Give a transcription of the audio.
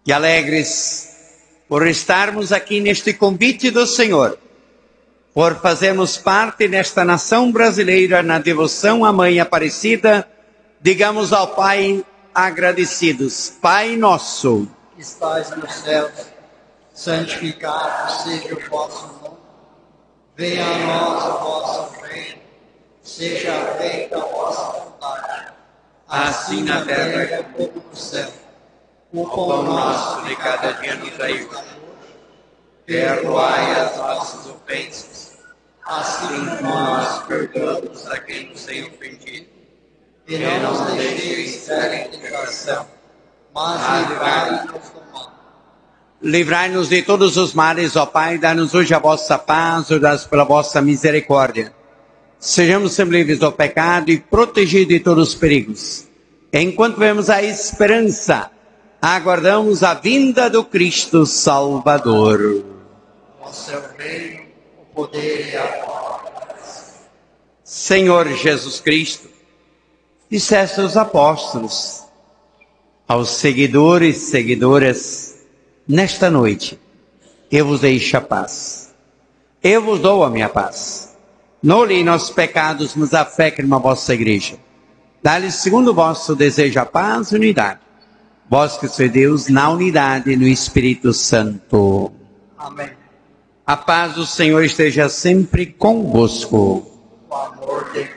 E alegres por estarmos aqui neste convite do Senhor, por fazermos parte nesta nação brasileira na devoção à Mãe Aparecida, digamos ao Pai agradecidos: Pai nosso, que estais nos céus, santificado seja o vosso nome. Venha a nós o vosso reino, seja feita a vossa vontade, assim na terra como no céu. O pão nosso de cada dia nos dai hoje. Perdoai as nossas ofensas, assim como nós perdoamos a quem nos tem ofendido. E não nos deixeis cair em tentação, mas livrai-nos do mal. livrai-nos de todos os males, ó Pai, dá-nos hoje a vossa paz, ordados pela vossa misericórdia. Sejamos sempre livres do pecado e protegidos de todos os perigos. Enquanto vemos a esperança, aguardamos a vinda do Cristo Salvador. Vosso é o reino, o poder e a paz. Senhor Jesus Cristo, disseste aos apóstolos, aos seguidores e seguidoras, nesta noite, eu vos deixo a paz. Eu vos dou a minha paz. Não olhei nossos pecados, mas a fé que numa vossa igreja. Dá-lhes segundo o vosso desejo a paz e unidade. Vós que sois Deus na unidade e no Espírito Santo. Amém. A paz do Senhor esteja sempre convosco. O amor de